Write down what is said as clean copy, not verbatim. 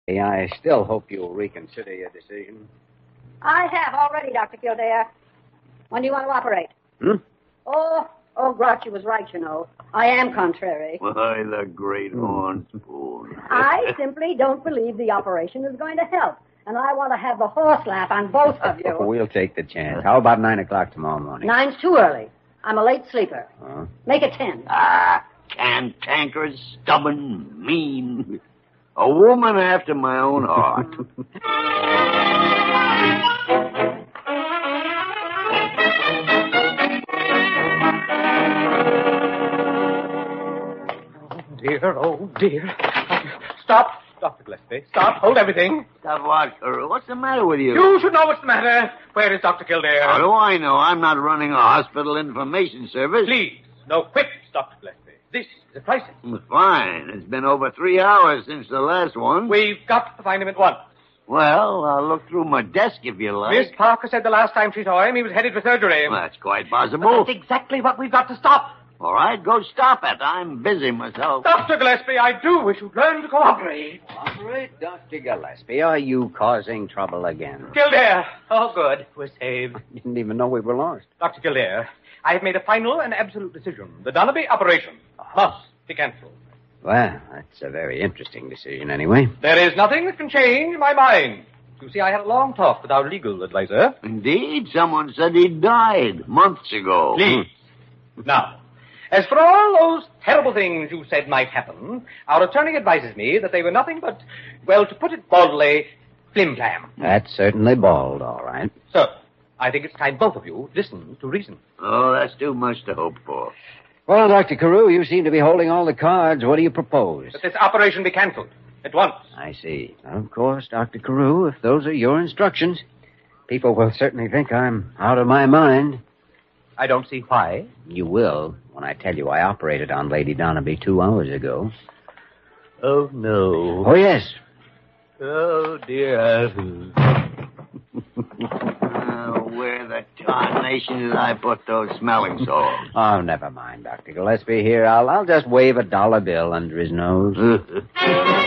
I still hope you'll reconsider your decision. I have already, Dr. Kildare. When do you want to operate? Oh, Grouchy was right, you know. I am contrary. Why, the great horn spoon. I simply don't believe the operation is going to help. And I want to have the horse laugh on both of you. We'll take the chance. How about 9 o'clock tomorrow morning? 9's too early. I'm a late sleeper. Make it 10. Cantankerous, stubborn, mean. A woman after my own heart. Oh, dear. Stop, Dr. Gillespie. Stop. Hold everything. Stop what, Carew? What's the matter with you? You should know what's the matter. Where is Dr. Kildare? How do I know? I'm not running a hospital information service. Please, no quips, Dr. Gillespie. This is a crisis. Fine. It's been over 3 hours since the last one. We've got to find him at once. Well, I'll look through my desk if you like. Miss Parker said the last time she saw him, he was headed for surgery. Well, that's quite possible. But that's exactly what we've got to stop. All right, go stop it. I'm busy myself. Dr. Gillespie, I do wish you'd learn to cooperate. Cooperate, Dr. Gillespie? Are you causing trouble again? Kildare. Oh, good. We're saved. I didn't even know we were lost. Dr. Kildare, I have made a final and absolute decision. The Donaby operation must be cancelled. Well, that's a very interesting decision anyway. There is nothing that can change my mind. You see, I had a long talk with our legal advisor. Indeed, someone said he died months ago. Please. Now, as for all those terrible things you said might happen, our attorney advises me that they were nothing but, well, to put it baldly, flim-flam. That's certainly bald, all right. So, I think it's time both of you listen to reason. Oh, that's too much to hope for. Well, Dr. Carew, you seem to be holding all the cards. What do you propose? That this operation be cancelled at once. I see. Of course, Dr. Carew, if those are your instructions, people will certainly think I'm out of my mind. I don't see why. You will when I tell you I operated on Lady Donaby 2 hours ago. Oh, no. Oh, yes. Oh, dear. Where the tarnation did I put those smelling salts? Oh, never mind, Dr. Gillespie. Here, I'll just wave a dollar bill under his nose.